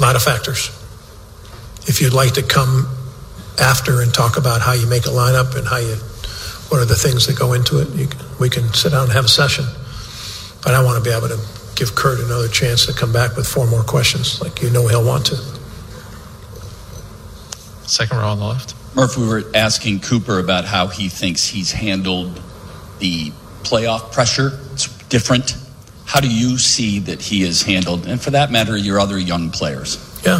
lot of factors. If you'd like to come after and talk about how you make a lineup and what are the things that go into it, we can sit down and have a session. But I want to be able to give Kurt another chance to come back with 4 more questions, like he'll want to. Second row on the left. Murph, we were asking Cooper about how he thinks he's handled the playoff pressure. It's different. How do you see that he has handled, and for that matter, your other young players? Yeah.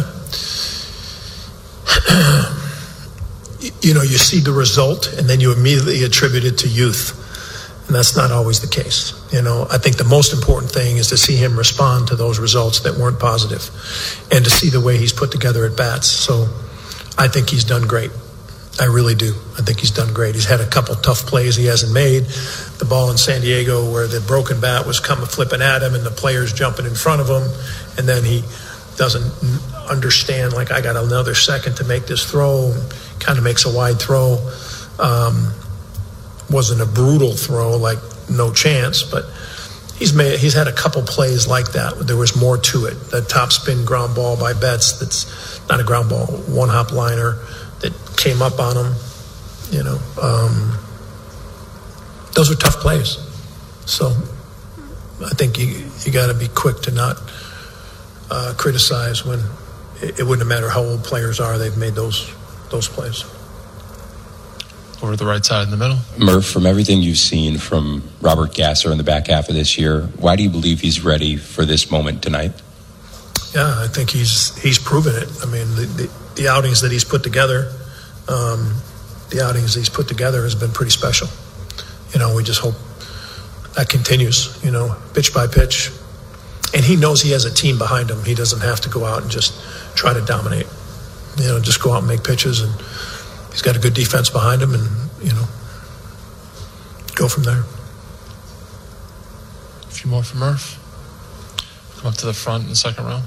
You see the result, and then you immediately attribute it to youth. And that's not always the case. I think the most important thing is to see him respond to those results that weren't positive and to see the way he's put together at bats. So I think he's done great. I really do. I think he's done great. He's had a couple tough plays he hasn't made. The ball in San Diego where the broken bat was coming flipping at him and the player's jumping in front of him, and then he doesn't understand, like, I got another second to make this throw, kind of makes a wide throw. Wasn't a brutal throw, like no chance, but he's had a couple plays like that. There was more to it. The top spin ground ball by Betts, that's not a ground ball, one hop liner that came up on him. Those are tough plays. So I think you got to be quick to not criticize when it wouldn't matter how old players are. They've made those plays. Over to the right side in the middle. Murph, from everything you've seen from Robert Gasser in the back half of this year, why do you believe he's ready for this moment tonight? Yeah, I think he's proven it. I mean, the outings that he's put together, has been pretty special. We just hope that continues, pitch by pitch. And he knows he has a team behind him. He doesn't have to go out and just try to dominate. Just go out and make pitches, and he's got a good defense behind him, and go from there. A few more for Murph. Come up to the front in the second row.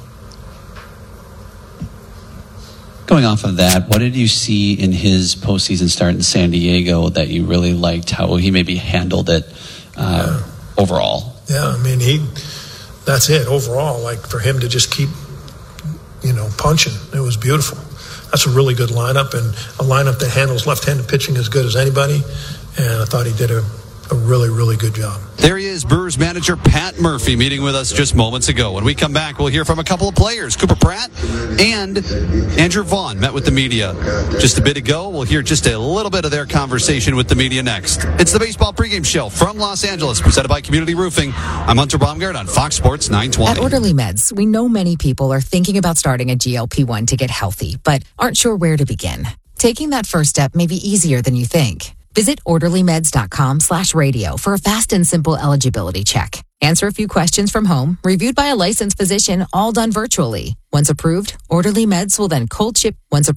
Going off of that, what did you see in his postseason start in San Diego that you really liked, how he maybe handled it overall? Yeah, I mean, that's it overall. Like, for him to just keep, punching, it was beautiful. That's a really good lineup, and a lineup that handles left-handed pitching as good as anybody. And I thought he did a really, really good job. There he is, Brewers manager Pat Murphy, meeting with us just moments ago. When we come back, we'll hear from a couple of players. Cooper Pratt and Andrew Vaughn met with the media just a bit ago. We'll hear just a little bit of their conversation with the media next. It's the Baseball Pregame Show from Los Angeles, presented by Community Roofing. I'm Hunter Baumgart on Fox Sports 920. At Orderly Meds, we know many people are thinking about starting a GLP-1 to get healthy, but aren't sure where to begin. Taking that first step may be easier than you think. Visit orderlymeds.com/radio for a fast and simple eligibility check. Answer a few questions from home, reviewed by a licensed physician, all done virtually. Once approved, Orderly Meds will then cold ship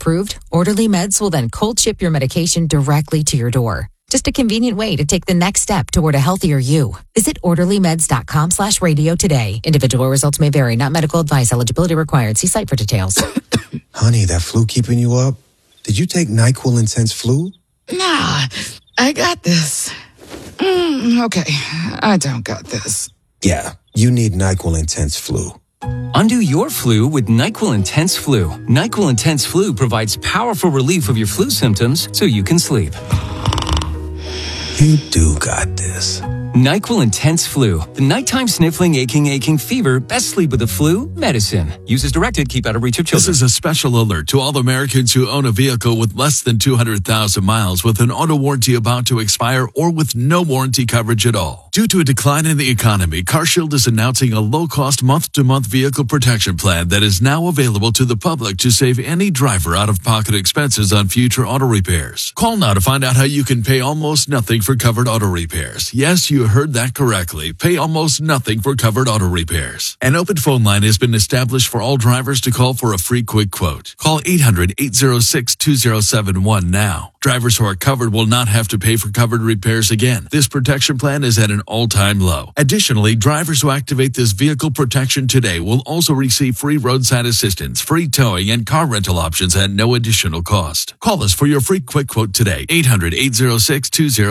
your medication directly to your door. Just a convenient way to take the next step toward a healthier you. Visit orderlymeds.com/radio today. Individual results may vary, not medical advice. Eligibility required. See site for details. Honey, that flu keeping you up? Did you take NyQuil Intense Flu? Nah, I got this. Okay, I don't got this. Yeah, you need NyQuil Intense Flu. Undo your flu with NyQuil Intense Flu. NyQuil Intense Flu provides powerful relief of your flu symptoms so you can sleep. You do got this. NyQuil Intense Flu. The nighttime sniffling, aching fever. Best sleep with the flu medicine. Use as directed. Keep out of reach of children. This is a special alert to all Americans who own a vehicle with less than 200,000 miles with an auto warranty about to expire or with no warranty coverage at all. Due to a decline in the economy, CarShield is announcing a low-cost month-to-month vehicle protection plan that is now available to the public to save any driver out-of-pocket expenses on future auto repairs. Call now to find out how you can pay almost nothing for covered auto repairs. Yes, you heard that correctly. Pay almost nothing for covered auto repairs. An open phone line has been established for all drivers to call for a free quick quote. Call 800-806-2071 now. Drivers who are covered will not have to pay for covered repairs again. This protection plan is at an all-time low. Additionally, drivers who activate this vehicle protection today will also receive free roadside assistance, free towing, and car rental options at no additional cost. Call us for your free quick quote today.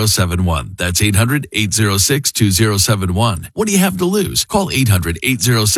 800-806-2071. That's 800-806-2071. What do you have to lose? Call 800-806